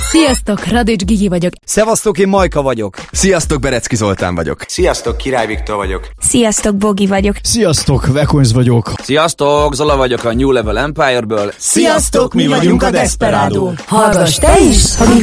Sziasztok, Radics Gigi vagyok. Szevasztok, én Majka vagyok. Sziasztok, Berecki Zoltán vagyok. Sziasztok, Király Viktor vagyok. Sziasztok, Bogi vagyok. Sziasztok, Vekonz vagyok. Sziasztok, Zola vagyok a New Level Empire-ből. Sziasztok, mi vagyunk a Desperado. Hallgass te is,